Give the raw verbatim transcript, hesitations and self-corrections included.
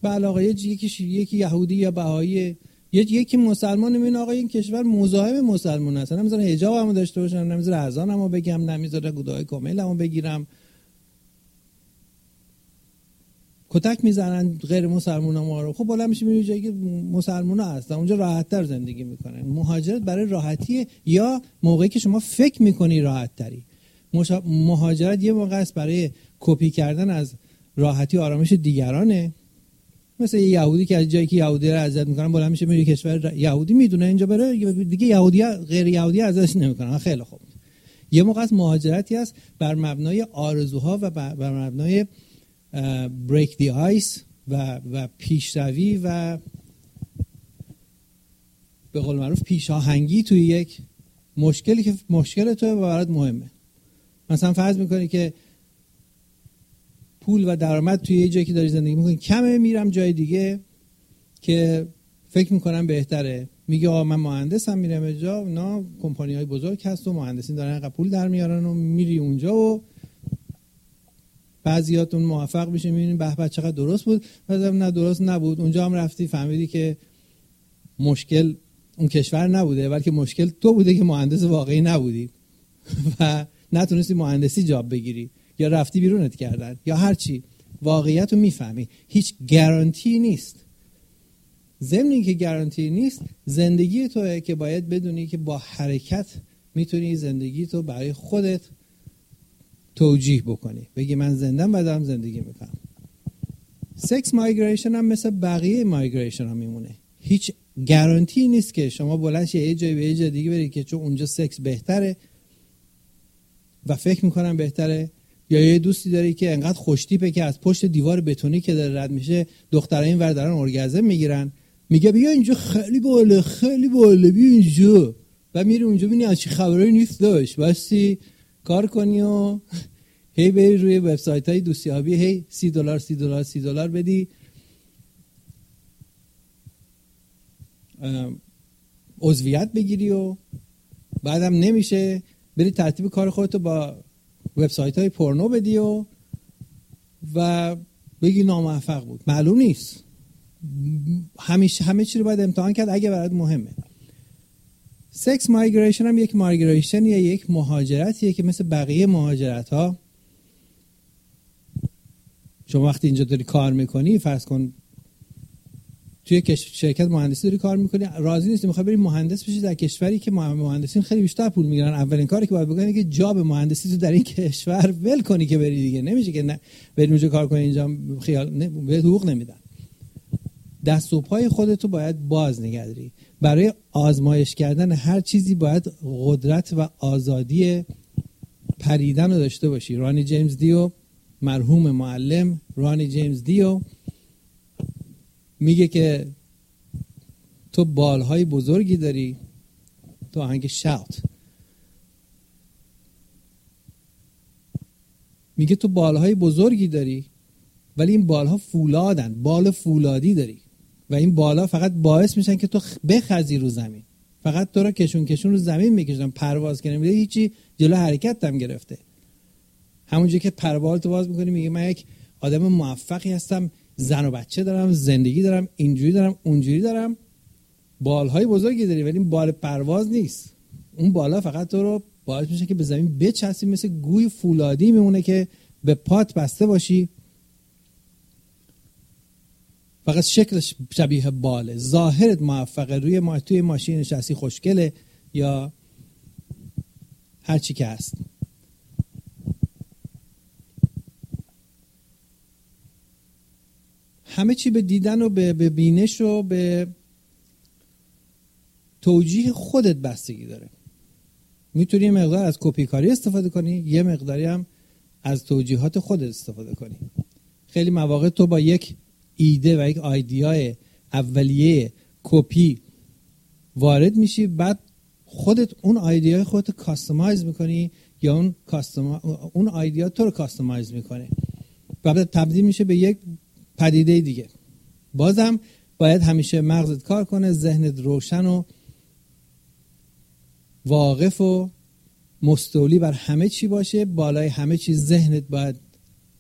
بله آقا یکی یکی یهودی یا بهایی، یکی مسلمان، میبین آقا این کشور مزاحم مسلمان هست، نمیذاره حجابمو داشته باشم، نمیذاره اذانمو بگم، نمیذاره گودای کاملمو بگیرم، کتک میزنن غیر مسلمونا ما رو. خب بالا میشه میبینی جایی که مسلمونا هستن اونجا راحت‌تر زندگی میکنن. مهاجرت برای راحتیه یا موقعی که شما فکر میکنی راحت تری. مهاجرت یه موقع است برای کپی کردن از راحتی و آرامش دیگرانه، مثل یه یهودی که از جایی که یهودی رو اذیت میکنن بالا میشه میره کشور یهودی، میدونه اینجا بره دیگه یهودی غیر یهودی اذیتش نمیکنن. خیلی خوب. یه موقع از مهاجرتی است بر مبنای آرزوها و بر مبنای بریک دی آیس و و پیشروی و به قول معروف پیشاهنگی توی یک مشکلی که مشکل تو و برات مهمه. مثلا فرض میکنی که پول و درآمد توی یه جایی که داری زندگی میکنی کمه، میرم جای دیگه که فکر میکنم بهتره، میگه آقا من مهندسم میرم اونجا، اونا کمپانی‌های بزرگ هست و مهندسین دارن انقدر پول در میارن و میری اونجا و بعضیاتون موفق میشه، میبینین به به چقدر درست بود، بعضی نه درست نبود. اونجا هم رفتی فهمیدی که مشکل اون کشور نبوده بلکه مشکل تو بوده که مهندس واقعی نبودی و نتونستی مهندسی جاب بگیری یا رفتی بیرونت کردن یا هر چی. واقعیت رو میفهمی، هیچ گارانتی نیست. ضمن اینکه گارانتی نیست، زندگی توئه که باید بدونی که با حرکت میتونی زندگی تو برای خودت توجیه بکنی، بگی من زندم و دارم زندگی میکنم. سکس مایگریشن هم مثل بقیه مایگریشن ها میمونه، هیچ گارانتی نیست که شما بلند شی یه جایی به یه جای دیگه بری که چون اونجا سکس بهتره و فکر میکنم بهتره، یا یه دوستی داری که انقدر خوشتیپه که از پشت دیوار بتونی که داره رد میشه دخترها این ور دارن ارگازم میگیرن، میگه بیا اینجا خیلی باله خیلی باله بیا اینجا، و میری اونجا ببینی از چی خبرایی نیست داشت، باستی کار کنی و هی بری روی وبسایت های دوستیابی هی سی دلار سی دلار سی دلار بدی، عضویت بگیری و بعدم نمیشه بری ترتیب کار خودتو با وبسایت های پورنو بدی و و بگی ناموفق بود. معلوم نیست، همیشه همه چی رو باید امتحان کرد اگه برات مهمه. سکس مایگریشن هم یک مایگریشن یا یک مهاجرتیه که مثل بقیه مهاجرت ها شما وقتی اینجا داری کار میکنی، فرض کن توی شرکت مهندسی داری کار میکنی، راضی نیستی میخوای بری مهندس بشی در کشوری که مهندسین خیلی بیشتر پول میگیرن، اولین کاری که باید بکنی که جاب مهندسی تو در این کشور ول کنی که بری دیگه. نمیشه که نه بری اونجا کار کنی اینجا خیال به حقوق نمیدن. دست و پای خودتو باید باز نگه داری. برای آزمایش کردن هر چیزی باید قدرت و آزادی پریدن رو داشته باشی. رانی جیمز دیو، مرحوم معلم رانی جیمز دیو، میگه که تو بالهای بزرگی داری، تو آهنگ شاوت میگه تو بالهای بزرگی داری ولی این بالها فولادن، بال فولادی داری و این بالا فقط باعث میشن که تو بخزی رو زمین، فقط تو رو کشون کشون رو زمین میکشن، پرواز کنه میده هیچی جلو حرکت هم گرفته. همونجوری که پروال تو باز میکنی میگه من یک آدم موفقی هستم، زن و بچه دارم، زندگی دارم، اینجوری دارم اونجوری دارم، بالهای بزرگی داری ولی این بال پرواز نیست. اون بالا فقط تو رو باعث میشه که به زمین بچسبی، مثل گوی فولادی میمونه که به پات بسته باشی، فقط شکلش شبیه باله، ظاهرت موفقه، روی ما توی ماشین نشستی خوشگله یا هر چی که هست. همه چی به دیدن و به بینش و به توجیه خودت بستگی داره. میتونی یه مقدار از کپی کاری استفاده کنی، یه مقداری هم از توجیهات خودت استفاده کنی. خیلی مواقع تو با یک ایده و یک آیدیای اولیه کپی وارد میشی، بعد خودت اون آیدیای خودت کاستماایز میکنی یا اون کاستما اون آیدیا تو رو کاستماایز میکنه و بعد تبدیل میشه به یک پدیده دیگه. بازم باید همیشه مغزت کار کنه، ذهنت روشن و واقف و مستولی بر همه چی باشه، بالای همه چی ذهنت باید